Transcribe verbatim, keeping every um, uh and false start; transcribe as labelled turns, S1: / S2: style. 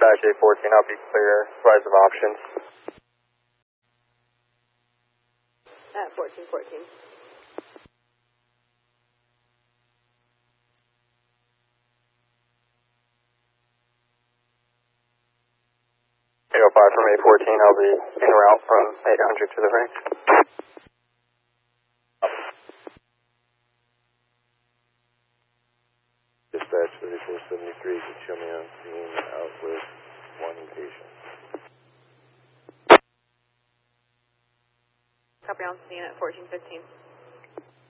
S1: dispatch eight fourteen, I'll be clear. Rise of options.
S2: At fourteen fourteen.
S1: eight oh five from eight fourteen, I'll be en route from eight hundred to the range.
S3: Dispatch thirty-four seventy-three, can show me on scene out with one patient.
S2: Copy on scene at fourteen fifteen.